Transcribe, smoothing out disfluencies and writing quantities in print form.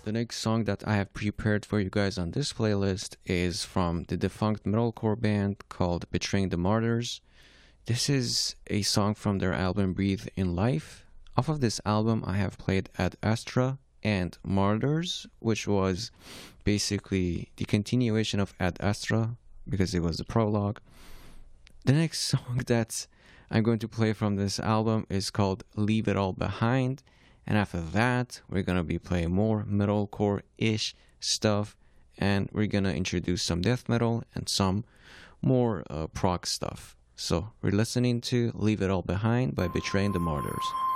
The next song that I have prepared for you guys on this playlist is from the defunct metalcore band called Betraying the Martyrs. This is a song from their album Breathe in Life. Off of this album, I have played Ad Astra and Martyrs, which was basically the continuation of Ad Astra because it was the prologue. The next song that I'm going to play from this album is called Leave It All Behind. And after that, we're going to be playing more metalcore-ish stuff. And we're going to introduce some death metal and some more prog stuff. So we're listening to Leave It All Behind by Betraying the Martyrs.